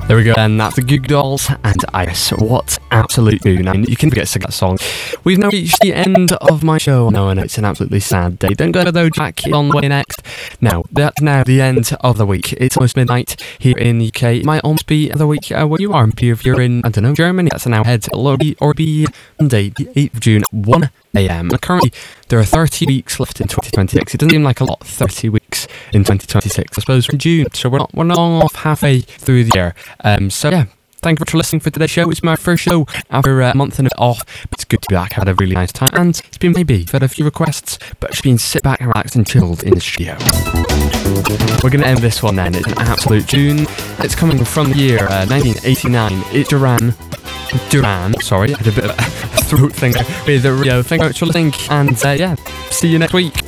There we go, and that's the Goo Goo Dolls and Iris. What absolute tune. I mean, you can forget to sing that song. We've now reached the end of my show. No, and it's an absolutely sad day. Don't go though, Jack on the way next. Now, that's now the end of the week. It's almost midnight here in the UK. It might almost be the week where you are. If you're in, I don't know, Germany, that's an hour ahead. Or be Monday, the 8th of June, 1 a.m. Currently, there are 30 weeks left in 2026. It doesn't seem like a lot, 30 weeks in 2026. I suppose from June, so we're not long off halfway through the year. So yeah, thank you for listening for today's show. It's my first show after a month and a bit off, but it's good to be back. I had a really nice time, and it's been maybe I've had a few requests, but it's been sit back and relaxed and chilled in the studio. We're going to end this one then. It's an absolute tune. It's coming from the year 1989. It's Duran, sorry, I had a bit of a throat thing there with the Rio. Thank you very much for listening, and yeah, see you next week.